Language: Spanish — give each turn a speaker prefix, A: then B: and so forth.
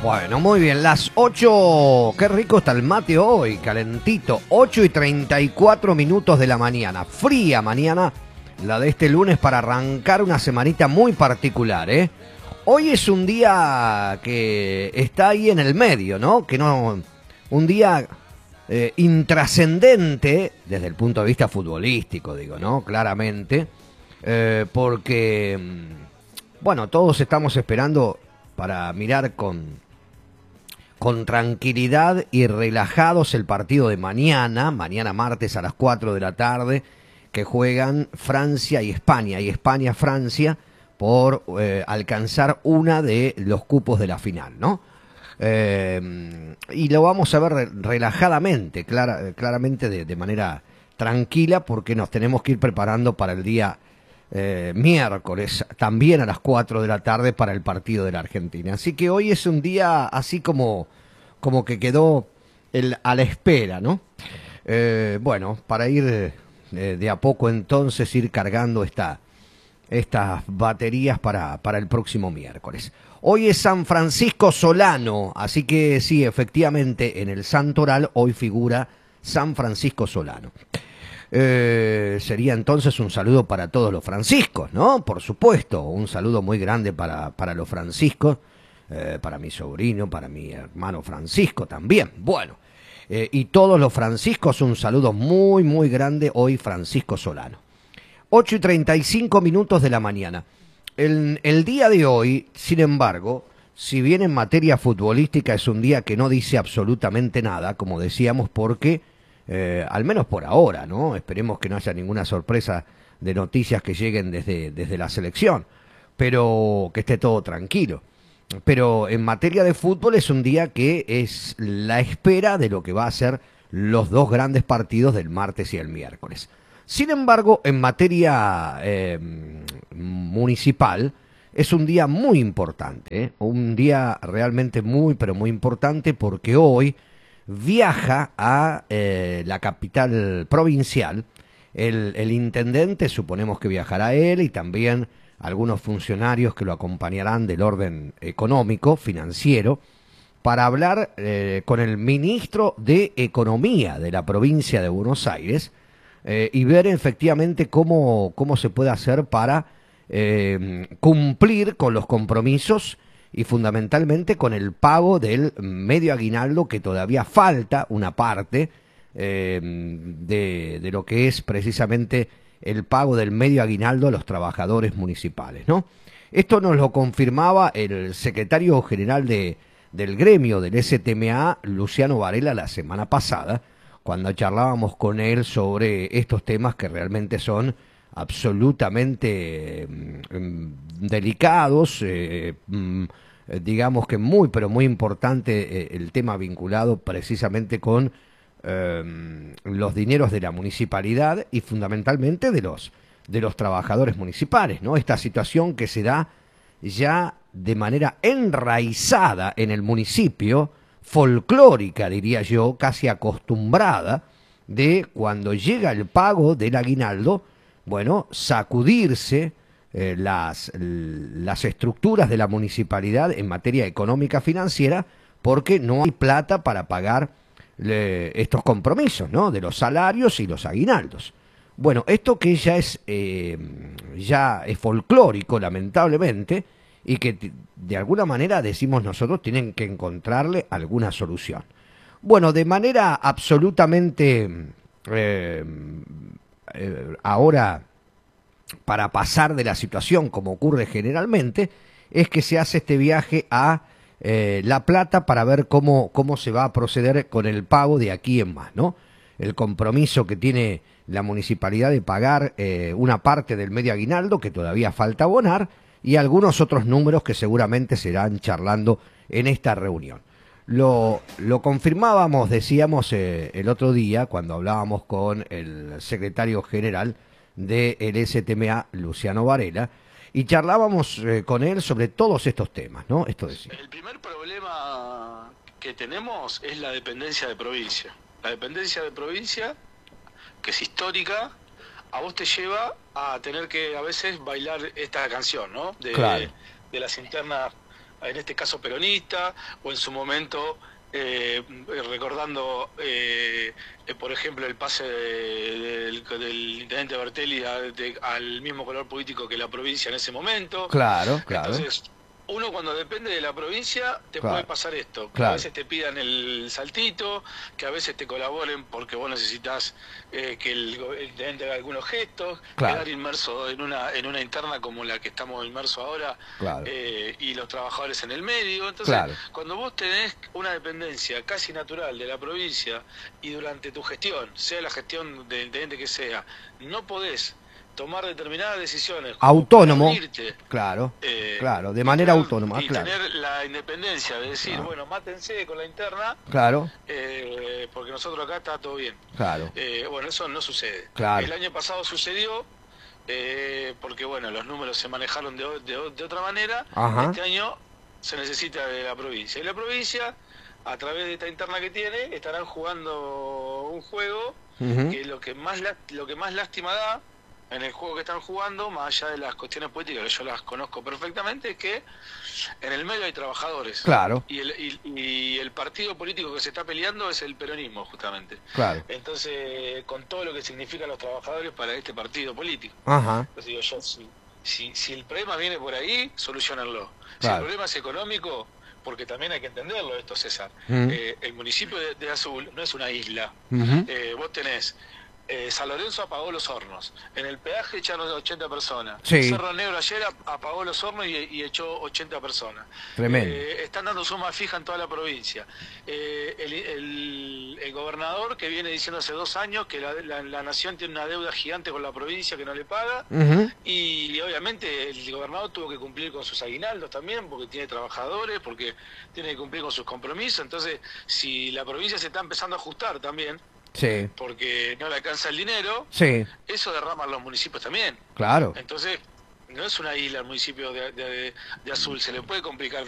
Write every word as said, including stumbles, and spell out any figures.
A: Bueno, muy bien, las ocho, qué rico está el mate hoy, calentito, ocho y treinta y cuatro minutos de la mañana, fría mañana, la de este lunes para arrancar una semanita muy particular, ¿eh? Hoy es un día que está ahí en el medio, ¿no? Que no, un día eh, intrascendente desde el punto de vista futbolístico, digo, ¿no? Claramente, eh, porque, bueno, todos estamos esperando para mirar con... con tranquilidad y relajados el partido de mañana, mañana martes a las cuatro de la tarde, que juegan Francia y España, y España-Francia, por eh, alcanzar una de los cupos de la final, ¿no? Eh, y lo vamos a ver relajadamente, clara, claramente de, de manera tranquila, porque nos tenemos que ir preparando para el día Eh, miércoles, también a las cuatro de la tarde para el partido de la Argentina. Así que hoy es un día así como, como que quedó el, a la espera, ¿no? Eh, bueno, para ir eh, de a poco entonces ir cargando esta, estas baterías para, para el próximo miércoles. Hoy es San Francisco Solano, así que sí, efectivamente en el santoral hoy figura San Francisco Solano. Eh, sería entonces un saludo para todos los franciscos, ¿no? Por supuesto, un saludo muy grande para, para los franciscos, eh, para mi sobrino, para mi hermano Francisco también. Bueno, eh, y todos los franciscos, un saludo muy, muy grande hoy, Francisco Solano. ocho y treinta y cinco minutos de la mañana. El, el día de hoy, sin embargo, si bien en materia futbolística es un día que no dice absolutamente nada, como decíamos, porque... Eh, al menos por ahora, ¿no? Esperemos que no haya ninguna sorpresa de noticias que lleguen desde, desde la selección, pero que esté todo tranquilo. Pero en materia de fútbol es un día que es la espera de lo que va a ser los dos grandes partidos del martes y el miércoles. Sin embargo, en materia eh, municipal es un día muy importante, ¿eh? Un día realmente muy, pero muy importante, porque hoy viaja a eh, la capital provincial, el, el intendente, suponemos que viajará él, y también algunos funcionarios que lo acompañarán del orden económico, financiero, para hablar eh, con el ministro de Economía de la provincia de Buenos Aires eh, y ver efectivamente cómo, cómo se puede hacer para eh, cumplir con los compromisos y fundamentalmente con el pago del medio aguinaldo, que todavía falta una parte eh, de, de lo que es precisamente el pago del medio aguinaldo a los trabajadores municipales, ¿no? Esto nos lo confirmaba el secretario general de, del gremio del S T M A, Luciano Varela, la semana pasada, cuando charlábamos con él sobre estos temas que realmente son absolutamente eh, delicados, eh, digamos que muy, pero muy importante eh, el tema vinculado precisamente con eh, los dineros de la municipalidad y fundamentalmente de los, de los trabajadores municipales, ¿no? Esta situación que se da ya de manera enraizada en el municipio, folclórica diría yo, casi acostumbrada, de cuando llega el pago del aguinaldo, bueno, sacudirse eh, las, las estructuras de la municipalidad en materia económica financiera, porque no hay plata para pagar le, estos compromisos, ¿no? De los salarios y los aguinaldos. Bueno, esto que ya es, eh, ya es folclórico, lamentablemente, y que de alguna manera, decimos nosotros, tienen que encontrarle alguna solución. Bueno, de manera absolutamente... Eh, eh, ahora, para pasar de la situación, como ocurre generalmente, es que se hace este viaje a eh, La Plata para ver cómo, cómo se va a proceder con el pago de aquí en más, ¿no? El compromiso que tiene la municipalidad de pagar eh, una parte del medio aguinaldo, que todavía falta abonar, y algunos otros números que seguramente se irán charlando en esta reunión. Lo, lo confirmábamos, decíamos, eh, el otro día, cuando hablábamos con el secretario general del S T M A, Luciano Varela, y charlábamos eh, con él sobre todos estos temas, ¿no? Esto decía.
B: El primer problema que tenemos es la dependencia de provincia. La dependencia de provincia, que es histórica, a vos te lleva a tener que a veces bailar esta canción, ¿no? De,
A: Claro.
B: de las internas en este caso peronista, o en su momento eh, recordando, eh, eh, por ejemplo, el pase de, del, del intendente Bertelli a, de, al mismo color político que la provincia en ese momento.
A: Claro, claro.
B: Entonces, uno cuando depende de la provincia te
A: claro,
B: puede pasar esto, que
A: claro.
B: a veces te pidan el saltito, que a veces te colaboren porque vos necesitas eh, que el, el intendente haga algunos gestos,
A: claro.
B: quedar inmerso en una en una interna como la que estamos inmersos ahora, claro. eh, y los trabajadores en el medio. Entonces, claro. cuando vos tenés una dependencia casi natural de la provincia y durante tu gestión, sea la gestión del intendente que sea, no podés tomar determinadas decisiones
A: autónomo,
B: irte,
A: claro,
B: eh,
A: claro, de manera
B: tener,
A: autónoma,
B: y
A: claro.
B: tener la independencia de decir,
A: claro.
B: bueno, mátense con la interna,
A: claro,
B: eh, porque nosotros acá está todo bien.
A: Claro.
B: Eh, bueno, eso no sucede.
A: Claro.
B: El año pasado sucedió, eh, porque bueno, los números se manejaron de, de, de otra manera.
A: Ajá.
B: Este año se necesita de la provincia. Y la provincia, a través de esta interna que tiene, estarán jugando un juego uh-huh. que lo que más lo que más lástima da en el juego que están jugando, más allá de las cuestiones políticas que yo las conozco perfectamente, es que en el medio hay trabajadores.
A: Claro.
B: Y el, y, y el partido político que se está peleando es el peronismo, justamente.
A: Claro.
B: Entonces, con todo lo que significan los trabajadores para este partido político.
A: Ajá.
B: Entonces digo yo, si, si, si el problema viene por ahí, solucionenlo.
A: Claro.
B: Si el problema es económico, porque también hay que entenderlo esto, César.
A: Uh-huh.
B: Eh, el municipio de, de Azul no es una isla.
A: Uh-huh.
B: Eh, vos tenés... Eh, San Lorenzo apagó los hornos. En el peaje echaron ochenta personas.
A: Sí.
B: Cerro Negro ayer apagó los hornos y, y echó ochenta personas.
A: Tremendo.
B: Eh, están dando suma fija en toda la provincia. Eh, el, el, el gobernador que viene diciendo hace dos años que la, la, la nación tiene una deuda gigante con la provincia que no le paga.
A: Uh-huh.
B: y, y obviamente el gobernador tuvo que cumplir con sus aguinaldos también, porque tiene trabajadores, porque tiene que cumplir con sus compromisos. Entonces, si la provincia se está empezando a ajustar también,
A: sí.
B: porque no le alcanza el dinero,
A: sí.
B: eso derrama a los municipios también.
A: Claro.
B: Entonces, no es una isla el municipio de, de, de Azul, se le puede complicar